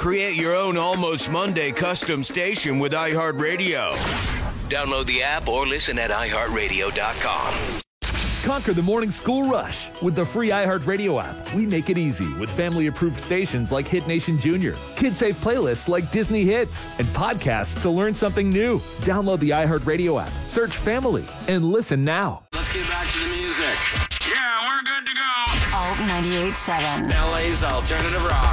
Create your own Almost Monday custom station with iHeartRadio. Download the app or listen at iHeartRadio.com. Conquer the morning school rush with the free iHeartRadio app. We make it easy with family-approved stations like Hit Nation Junior, kid-safe playlists like Disney Hits, and podcasts to learn something new. Download the iHeartRadio app, search Family, and listen now. Let's get back to the music. Yeah, we're good to go. Alt 98.7. LA's Alternative Rock.